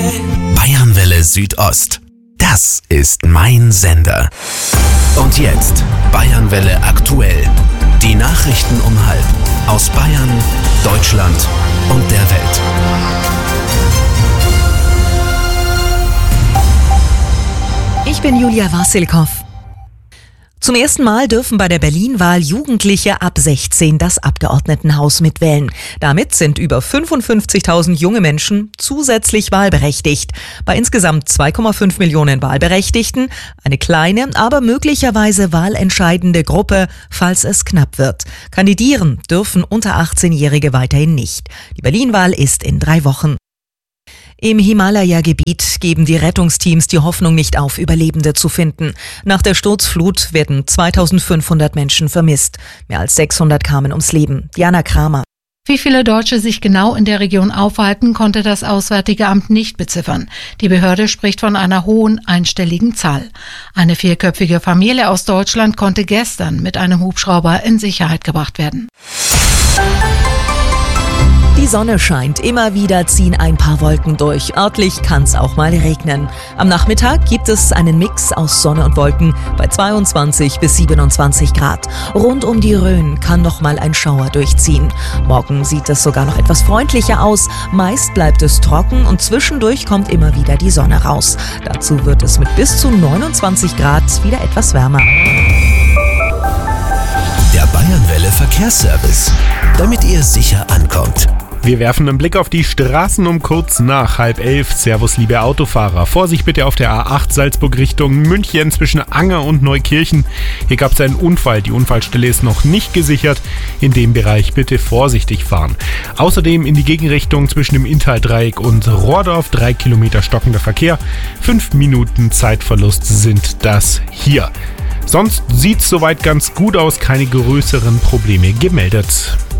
Bayernwelle Südost. Das ist mein Sender. Und jetzt Bayernwelle aktuell. Die Nachrichten um 12:30 aus Bayern, Deutschland und der Welt. Ich bin Julia Wassilkow. Zum ersten Mal dürfen bei der Berlin-Wahl Jugendliche ab 16 das Abgeordnetenhaus mitwählen. Damit sind über 55.000 junge Menschen zusätzlich wahlberechtigt. Bei insgesamt 2,5 Millionen Wahlberechtigten eine kleine, aber möglicherweise wahlentscheidende Gruppe, falls es knapp wird. Kandidieren dürfen unter 18-Jährige weiterhin nicht. Die Berlin-Wahl ist in 3 Wochen. Im Himalaya-Gebiet geben die Rettungsteams die Hoffnung nicht auf, Überlebende zu finden. Nach der Sturzflut werden 2500 Menschen vermisst. Mehr als 600 kamen ums Leben. Diana Kramer. Wie viele Deutsche sich genau in der Region aufhalten, konnte das Auswärtige Amt nicht beziffern. Die Behörde spricht von einer hohen einstelligen Zahl. Eine 4-köpfige Familie aus Deutschland konnte gestern mit einem Hubschrauber in Sicherheit gebracht werden. Die Sonne scheint, immer wieder ziehen ein paar Wolken durch. Örtlich kann es auch mal regnen. Am Nachmittag gibt es einen Mix aus Sonne und Wolken bei 22 bis 27 Grad. Rund um die Rhön kann noch mal ein Schauer durchziehen. Morgen sieht es sogar noch etwas freundlicher aus. Meist bleibt es trocken und zwischendurch kommt immer wieder die Sonne raus. Dazu wird es mit bis zu 29 Grad wieder etwas wärmer. Der Bayernwelle Verkehrsservice, damit ihr sicher ankommt. Wir werfen einen Blick auf die Straßen um kurz nach 10:30. Servus, liebe Autofahrer. Vorsicht bitte auf der A8 Salzburg Richtung München zwischen Anger und Neukirchen. Hier gab es einen Unfall. Die Unfallstelle ist noch nicht gesichert. In dem Bereich bitte vorsichtig fahren. Außerdem in die Gegenrichtung zwischen dem Inntal-Dreieck und Rohrdorf 3 Kilometer stockender Verkehr. 5 Minuten Zeitverlust sind das hier. Sonst sieht's soweit ganz gut aus. Keine größeren Probleme gemeldet.